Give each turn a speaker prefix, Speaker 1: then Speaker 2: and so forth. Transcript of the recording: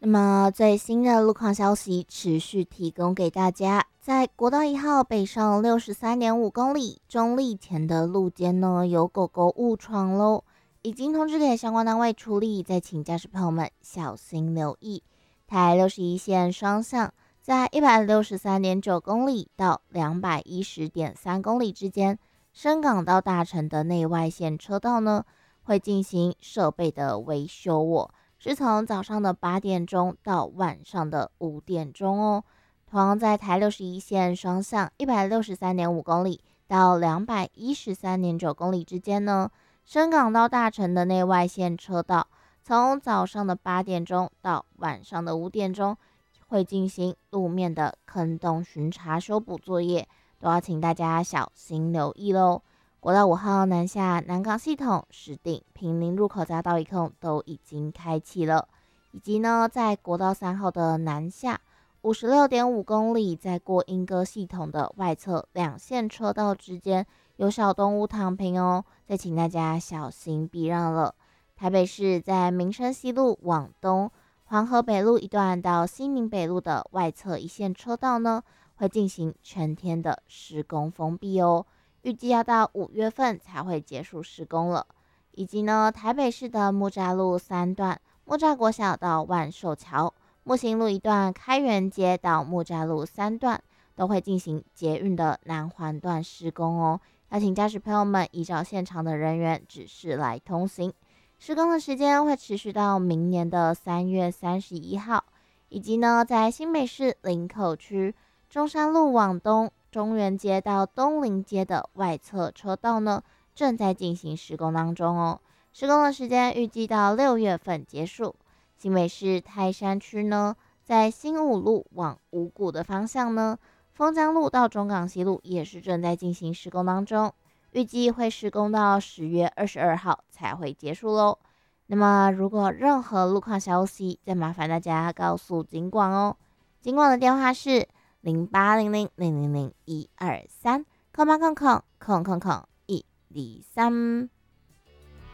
Speaker 1: 那么最新的路况消息持续提供给大家，在国道1号北上63.5公里中立前的路肩呢，有狗狗误闯喽，已经通知给相关单位处理，再请驾驶朋友们小心留意。台61线双向在163.9公里到210.3公里之间，深港到大城的内外线车道呢，会进行设备的维修是从早上的8点钟到晚上的5点钟哦。同样在台61线双向163.5公里到213.9公里之间呢，深港到大城的内外线车道，从早上的8点钟到晚上的5点钟，会进行路面的坑洞巡查修补作业，都要请大家小心留意喽。国道5号南下南港系统、石碇、坪林入口匝道一控都已经开启了，以及呢，在国道3号的南下56.5公里，在过莺歌系统的外侧两线车道之间有小动物躺平哦，再请大家小心避让了。台北市在民生西路往东、黄河北路一段到西宁北路的外侧一线车道呢，会进行全天的施工封闭哦。预计要到5月份才会结束施工了，以及呢，台北市的木栅路3段，木栅国小到万寿桥、木行路一段，开元街到木栅路3段，都会进行捷运的南环段施工哦。要请驾驶朋友们依照现场的人员指示来通行。施工的时间会持续到明年的3月31号，以及呢，在新北市林口区中山路往东、中原街到东林街的外侧车道呢，正在进行施工当中哦。施工的时间预计到6月份结束。新北市泰山区呢，在新武路往五股的方向呢，丰江路到中港西路也是正在进行施工当中，预计会施工到10月22号才会结束喽。那么如果任何路况消息，再麻烦大家告诉警广哦。警广的电话是0800000123，空8000123。